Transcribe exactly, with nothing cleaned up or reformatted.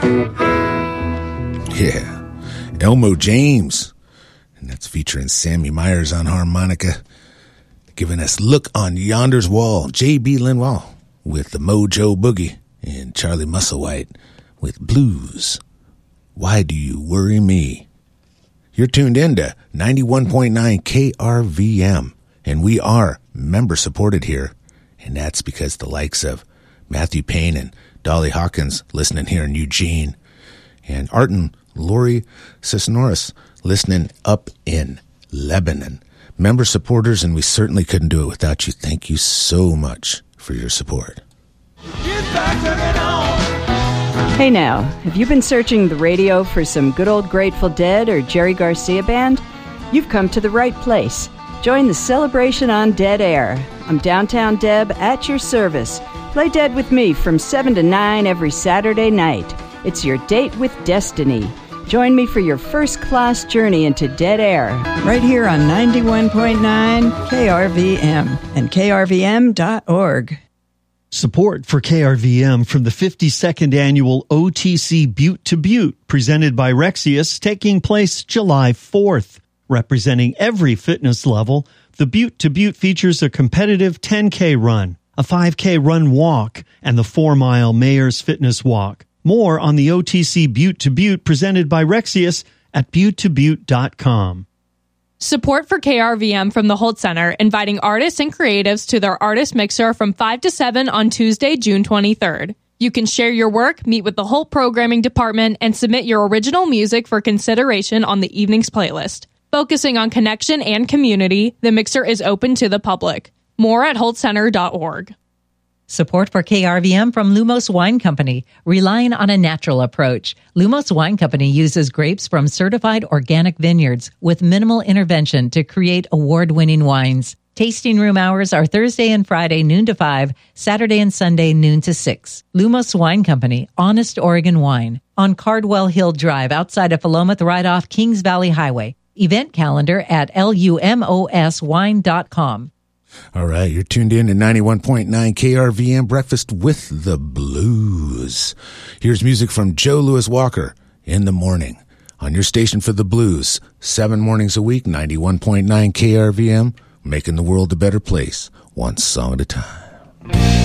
Yeah, Elmo James, and that's featuring Sammy Myers on harmonica, giving us Look on Yonder's Wall. J B. Lenoir with the Mojo Boogie, and Charlie Musselwhite with Blues. Why Do You Worry Me? You're tuned in to ninety-one point nine K R V M, and we are member-supported here, and that's because the likes of Matthew Payne and Dolly Hawkins listening here in Eugene, and Art and Lori Cisneros listening up in Lebanon. Member supporters, and we certainly couldn't do it without you. Thank you so much for your support. Hey now, have you been searching the radio for some good old Grateful Dead or Jerry Garcia band? You've come to the right place. Join the celebration on Dead Air. I'm Downtown Deb at your service. Play Dead with me from seven to nine every Saturday night. It's your date with destiny. Join me for your first-class journey into Dead Air. Right here on ninety-one point nine K R V M and K R V M dot org. Support for K R V M from the fifty-second Annual O T C Butte to Butte, presented by Rexius, taking place July fourth. Representing every fitness level, the Butte to Butte features a competitive ten K run, a five K run walk, and the four mile Mayor's Fitness Walk. More on the O T C Butte to Butte presented by Rexius at butte to butte dot com. Support for K R V M from the Holt Center, inviting artists and creatives to their artist mixer from five to seven on Tuesday, June twenty-third. You can share your work, meet with the Holt programming department, and submit your original music for consideration on the evening's playlist. Focusing on connection and community, the mixer is open to the public. More at holt center dot org. Support for K R V M from Lumos Wine Company, relying on a natural approach. Lumos Wine Company uses grapes from certified organic vineyards with minimal intervention to create award-winning wines. Tasting room hours are Thursday and Friday noon to five, Saturday and Sunday noon to six. Lumos Wine Company, Honest Oregon Wine, on Cardwell Hill Drive outside of Philomath right off Kings Valley Highway. Event calendar at lumos wine dot com. All right, you're tuned in to ninety-one point nine K R V M, Breakfast with the Blues. Here's music from Joe Louis Walker, In the Morning, on your station for the blues. Seven mornings a week, ninety-one point nine K R V M, making the world a better place, one song at a time.